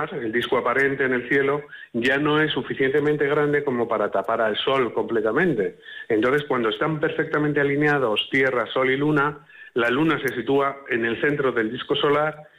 solar, el disco aparente en el cielo, ya no es suficientemente grande como para tapar al Sol completamente. Entonces, cuando están perfectamente alineados Tierra, Sol y Luna, la Luna se sitúa en el centro del disco solar